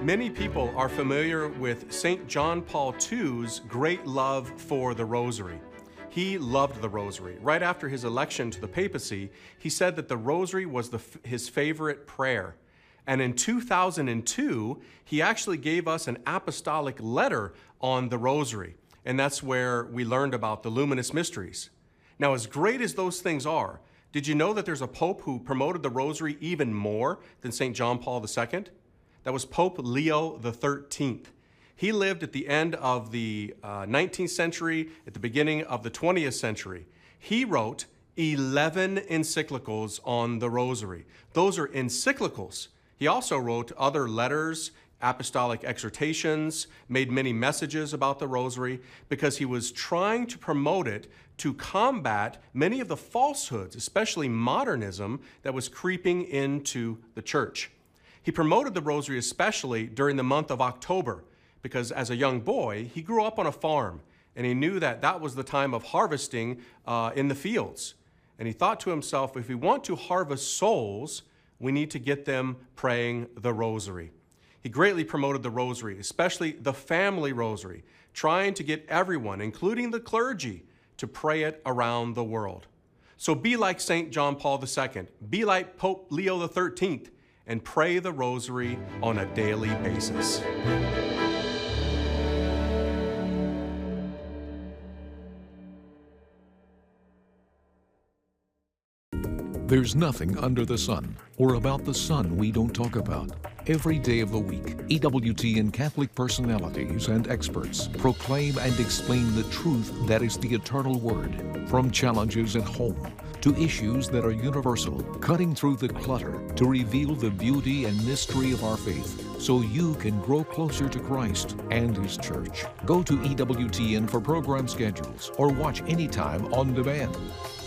Many people are familiar with St. John Paul II's great love for the Rosary. He loved the Rosary. Right after his election to the papacy, he said that the Rosary was his favorite prayer. And in 2002, he actually gave us an apostolic letter on the Rosary. And that's where we learned about the luminous mysteries. Now, as great as those things are, did you know that there's a pope who promoted the Rosary even more than St. John Paul II? That was Pope Leo XIII. He lived at the end of the 19th century, at the beginning of the 20th century. He wrote 11 encyclicals on the Rosary. Those are encyclicals. He also wrote other letters, apostolic exhortations, made many messages about the Rosary because he was trying to promote it to combat many of the falsehoods, especially modernism, that was creeping into the church. He promoted the Rosary especially during the month of October because as a young boy, he grew up on a farm and he knew that that was the time of harvesting in the fields. And he thought to himself, if we want to harvest souls, we need to get them praying the Rosary. He greatly promoted the Rosary, especially the family Rosary, trying to get everyone, including the clergy, to pray it around the world. So be like St. John Paul II, be like Pope Leo XIII, and pray the Rosary on a daily basis. There's nothing under the sun or about the sun we don't talk about. Every day of the week, EWTN Catholic personalities and experts proclaim and explain the truth that is the eternal Word, from challenges at home to issues that are universal, cutting through the clutter to reveal the beauty and mystery of our faith so you can grow closer to Christ and His Church. Go to EWTN for program schedules or watch anytime on demand.